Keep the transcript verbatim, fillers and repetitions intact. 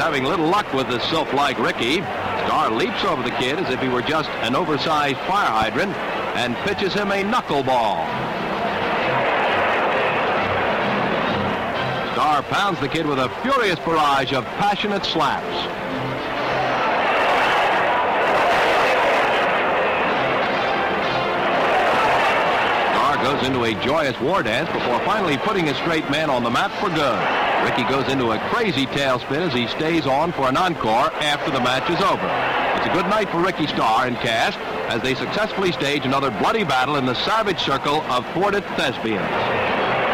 having little luck with the sylph-like Ricky. Star leaps over the kid as if he were just an oversized fire hydrant and pitches him a knuckleball. Star pounds the kid with a furious barrage of passionate slaps. Goes into a joyous war dance before finally putting his straight man on the map for good. Ricky goes into a crazy tailspin as he stays on for an encore after the match is over. It's a good night for Ricky Star and cast as they successfully stage another bloody battle in the savage circle of thwarted thespians.